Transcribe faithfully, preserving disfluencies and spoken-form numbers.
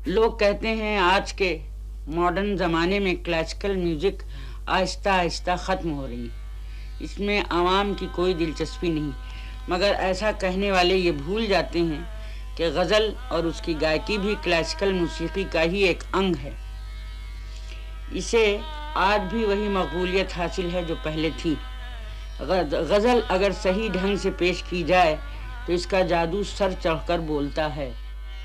लोग कहते हैं आज के मॉडर्न ज़माने में क्लासिकल म्यूज़िक आहिस्ता आहिस्ता ख़त्म हो रही है, इसमें आवाम की कोई दिलचस्पी नहीं। मगर ऐसा कहने वाले ये भूल जाते हैं कि गज़ल और उसकी गायकी भी क्लासिकल मौसीकी का ही एक अंग है। इसे आज भी वही मकबूलियत हासिल है जो पहले थी। गज़ल अगर सही ढंग से पेश की जाए तो इसका जादू सर चढ़कर बोलता है।